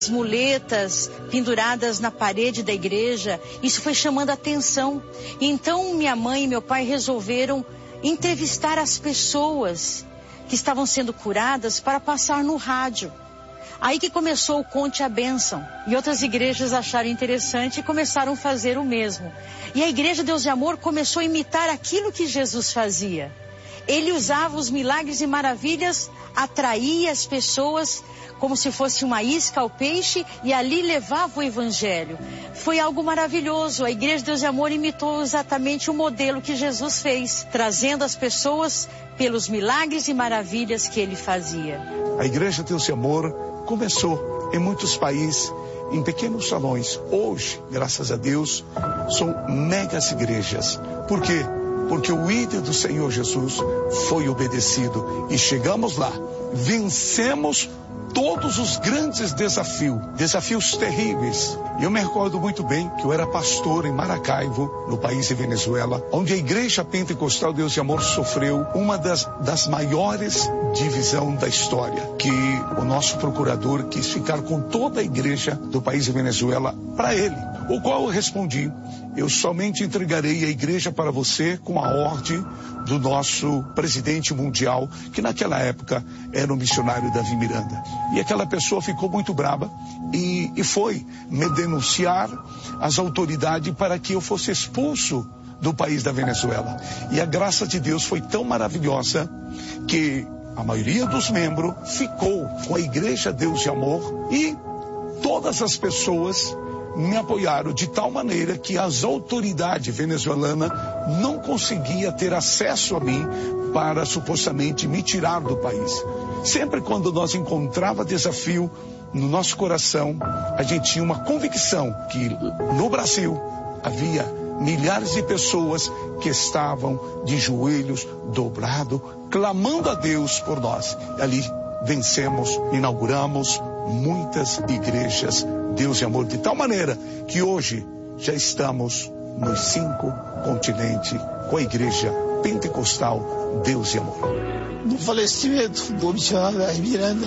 muletas penduradas na parede da igreja, isso foi chamando a atenção. Então minha mãe e meu pai resolveram entrevistar as pessoas que estavam sendo curadas para passar no rádio. Aí que começou o Conte a Bênção. E outras igrejas acharam interessante e começaram a fazer o mesmo. E a Igreja Deus de Amor começou a imitar aquilo que Jesus fazia. Ele usava os milagres e maravilhas, atraía as pessoas como se fosse uma isca ao peixe e ali levava o evangelho. Foi algo maravilhoso. A Igreja Deus de Amor imitou exatamente o modelo que Jesus fez, trazendo as pessoas pelos milagres e maravilhas que ele fazia. A Igreja Deus de Amor começou em muitos países, em pequenos salões. Hoje, graças a Deus, são megas igrejas. Por quê? Porque o ídolo do Senhor Jesus foi obedecido e chegamos lá. Vencemos todos os grandes desafios terríveis. Eu me recordo muito bem que eu era pastor em Maracaibo, no país de Venezuela, onde a Igreja Pentecostal Deus de Amor sofreu uma das maiores divisões da história, que o nosso procurador quis ficar com toda a igreja do país de Venezuela para ele, o qual eu respondi: eu somente entregarei a igreja para você com a ordem do nosso presidente mundial, que naquela época era o missionário Davi Miranda. E aquela pessoa ficou muito brava e foi me denunciar às autoridades para que eu fosse expulso do país da Venezuela. E a graça de Deus foi tão maravilhosa que a maioria dos membros ficou com a Igreja Deus de Amor e todas as pessoas me apoiaram de tal maneira que as autoridades venezuelanas não conseguiam ter acesso a mim para supostamente me tirar do país. Sempre quando nós encontrava desafio no nosso coração, a gente tinha uma convicção que no Brasil havia milhares de pessoas que estavam de joelhos dobrados, clamando a Deus por nós. E ali vencemos, inauguramos muitas igrejas Deus de Amor, de tal maneira que hoje já estamos nos 5 continentes com a Igreja Pentecostal Deus de Amor. No falecimento do missionário Davi Miranda,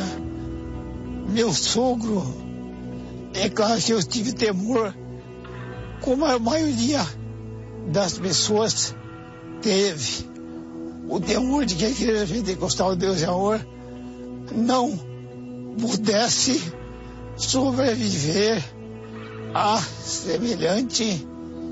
meu sogro, é claro que eu tive temor, como a maioria das pessoas teve. O temor de que a Igreja Pentecostal Deus de Amor não pudesse sobreviver a semelhante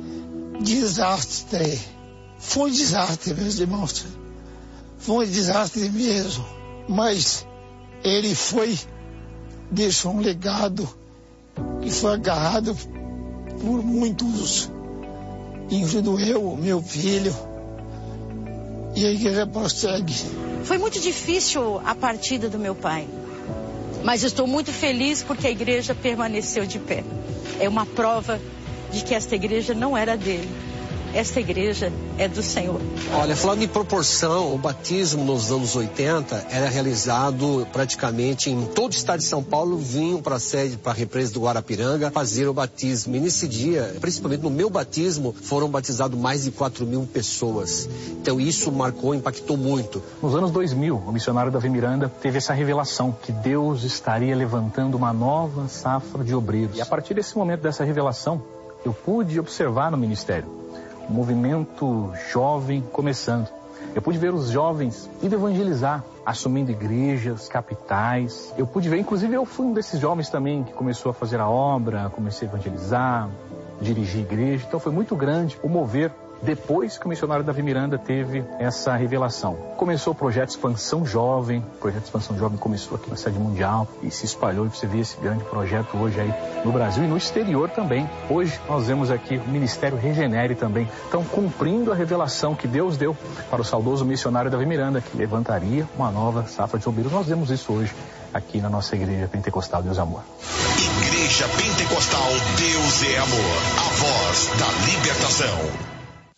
desastre. Foi um desastre, meus irmãos. Foi um desastre mesmo. Mas ele deixou um legado que foi agarrado por muitos, incluindo eu, meu filho, e a igreja prossegue. Foi muito difícil a partida do meu pai, mas eu estou muito feliz porque a igreja permaneceu de pé. É uma prova de que esta igreja não era dele. Esta igreja é do Senhor. Olha, falando em proporção, o batismo nos anos 80 era realizado praticamente em todo o estado de São Paulo. Vinham para a sede, para a represa do Guarapiranga, fazer o batismo. E nesse dia, principalmente no meu batismo, foram batizados mais de 4.000 pessoas. Então isso marcou, impactou muito. Nos anos 2000, o missionário Davi Miranda teve essa revelação que Deus estaria levantando uma nova safra de obreiros. E a partir desse momento, dessa revelação, eu pude observar no ministério um movimento jovem começando. Eu pude ver os jovens indo evangelizar, assumindo igrejas, capitais. Eu pude ver, inclusive eu fui um desses jovens também que começou a fazer a obra, comecei a evangelizar, dirigir igreja. Então foi muito grande o mover depois que o missionário Davi Miranda teve essa revelação. Começou o projeto Expansão Jovem. O projeto Expansão Jovem começou aqui na sede mundial e se espalhou, e você vê esse grande projeto hoje aí no Brasil e no exterior também. Hoje nós vemos aqui o Ministério Regenere também. Então, cumprindo a revelação que Deus deu para o saudoso missionário Davi Miranda, que levantaria uma nova safra de obreiros. Nós vemos isso hoje aqui na nossa Igreja Pentecostal Deus é Amor. Igreja Pentecostal Deus é Amor, a voz da libertação.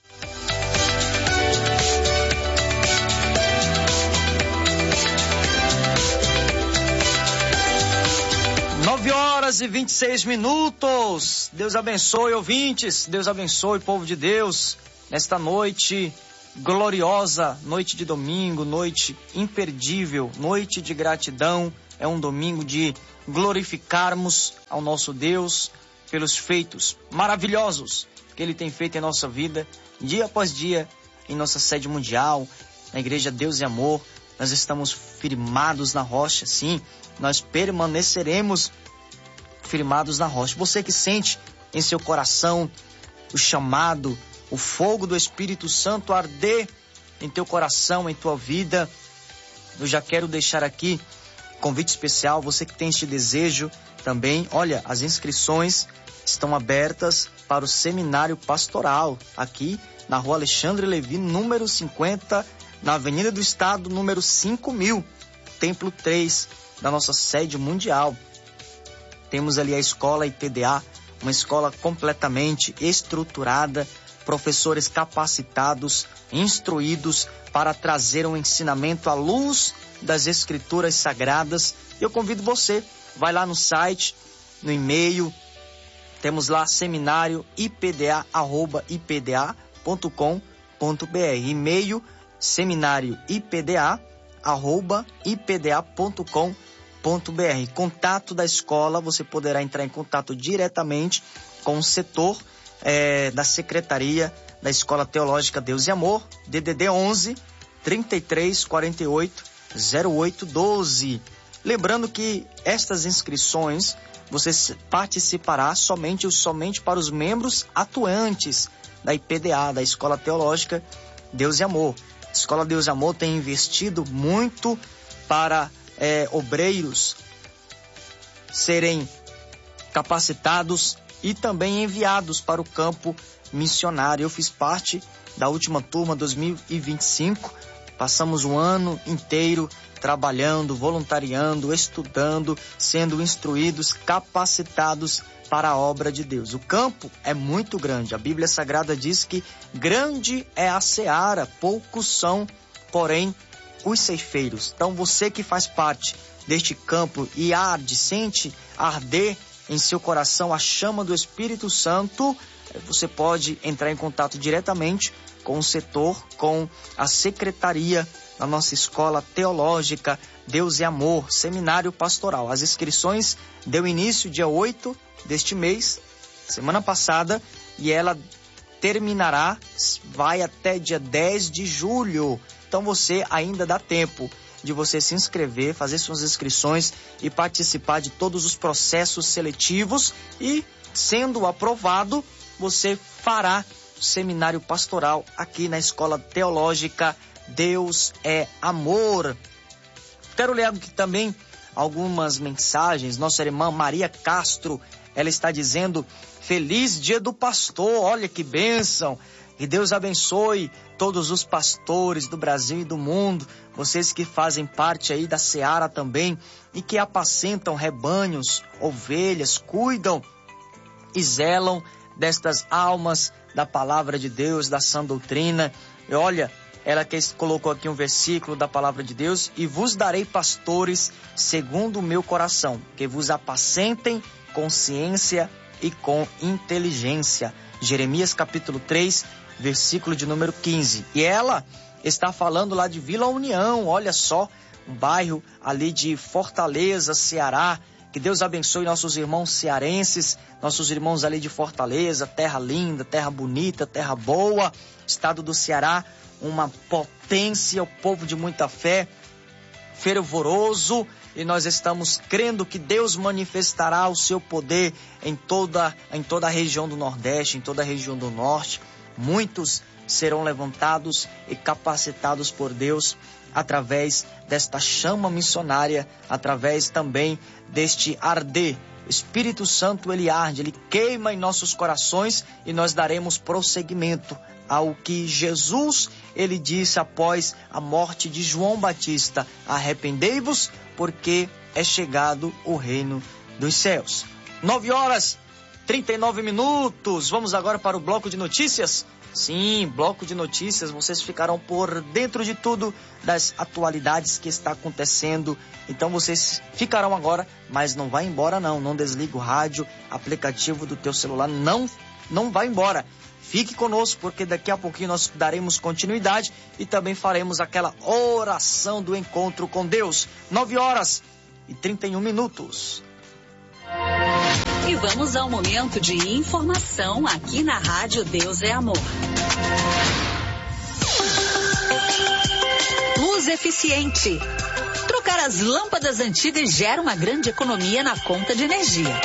9h26. Deus abençoe, ouvintes. Deus abençoe, povo de Deus. Nesta noite gloriosa, noite de domingo, noite imperdível, noite de gratidão. é um domingo de glorificarmos ao nosso Deus pelos feitos maravilhosos que Ele tem feito em nossa vida, dia após dia, em nossa sede mundial, na Igreja Deus e Amor. Nós estamos firmados na rocha, sim, nós permaneceremos firmados na rocha. Você que sente em seu coração o chamado, o fogo do Espírito Santo arder em teu coração, em tua vida, eu já quero deixar aqui convite especial. Você que tem este desejo também, olha, as inscrições estão abertas para o seminário pastoral aqui na Rua Alexandre Levi, número 50, na Avenida do Estado, número 5000, Templo 3 da nossa sede mundial. Temos ali a escola IPDA, uma escola completamente estruturada, professores capacitados, instruídos para trazer um ensinamento à luz das Escrituras Sagradas. Eu convido você, vai lá no site, no e-mail, temos lá seminário ipda@ipda.com.br, e-mail seminário ipda@ipda.com.br. Contato da escola, você poderá entrar em contato diretamente com o setor da Secretaria da Escola Teológica Deus e Amor, DDD 11 33 48 08 12. Lembrando que estas inscrições você participará somente para os membros atuantes da IPDA, da Escola Teológica Deus e Amor. A Escola Deus e Amor tem investido muito para obreiros serem capacitados e também enviados para o campo missionário. Eu fiz parte da última turma 2025, passamos um ano inteiro trabalhando, voluntariando, estudando, sendo instruídos, capacitados para a obra de Deus. O campo é muito grande. A Bíblia Sagrada diz que grande é a seara, poucos são, porém, os ceifeiros. Então você que faz parte deste campo e sente arder em seu coração a chama do Espírito Santo, você pode entrar em contato diretamente com o setor, com a secretaria da nossa Escola Teológica Deus e Amor, Seminário Pastoral. As inscrições deu início dia 8 deste mês, semana passada, e ela terminará, vai até dia 10 de julho. Então você ainda dá tempo de você se inscrever, fazer suas inscrições e participar de todos os processos seletivos, e, sendo aprovado, você fará o seminário pastoral aqui na Escola Teológica Deus é Amor. Quero ler aqui também algumas mensagens. Nossa irmã Maria Castro, ela está dizendo: feliz dia do pastor, olha que bênção. Que Deus abençoe todos os pastores do Brasil e do mundo, vocês que fazem parte aí da seara também e que apacentam rebanhos, ovelhas, cuidam e zelam destas almas da palavra de Deus, da sã doutrina. E olha, ela que colocou aqui um versículo da palavra de Deus: e vos darei pastores segundo o meu coração, que vos apacentem com ciência e com inteligência. Jeremias capítulo 3, versículo de número 15. E ela está falando lá de Vila União, olha só, um bairro ali de Fortaleza, Ceará. Que Deus abençoe nossos irmãos cearenses, nossos irmãos ali de Fortaleza, terra linda, terra bonita, terra boa. Estado do Ceará, uma potência, o povo de muita fé, fervoroso, e nós estamos crendo que Deus manifestará o seu poder em toda a região do Nordeste, em toda a região do Norte. Muitos serão levantados e capacitados por Deus através desta chama missionária, através também deste arder. O Espírito Santo, ele arde, ele queima em nossos corações, e nós daremos prosseguimento ao que Jesus, ele disse após a morte de João Batista: arrependei-vos, porque é chegado o reino dos céus. 9h39. Vamos agora para o bloco de notícias. Sim, bloco de notícias, vocês ficarão por dentro de tudo das atualidades que está acontecendo. Então vocês ficarão agora, mas não vai embora não desliga o rádio, aplicativo do teu celular, não vai embora. Fique conosco, porque daqui a pouquinho nós daremos continuidade e também faremos aquela oração do encontro com Deus. 9h39. 9h31. E vamos ao momento de informação aqui na Rádio Deus é Amor. Luz eficiente. Trocar as lâmpadas antigas gera uma grande economia na conta de energia.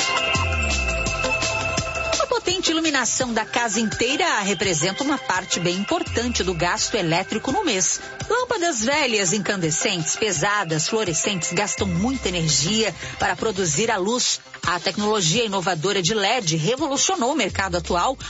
A potente iluminação da casa inteira representa uma parte bem importante do gasto elétrico no mês. Lâmpadas velhas, incandescentes, pesadas, fluorescentes gastam muita energia para produzir a luz. A tecnologia inovadora de LED revolucionou o mercado atual